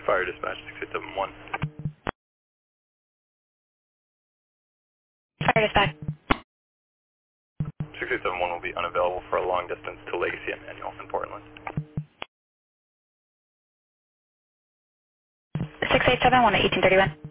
Fire Dispatch 6871. Fire Dispatch. 6871 will be unavailable for a long distance to Legacy and Manual in Portland. 6871 at 1831.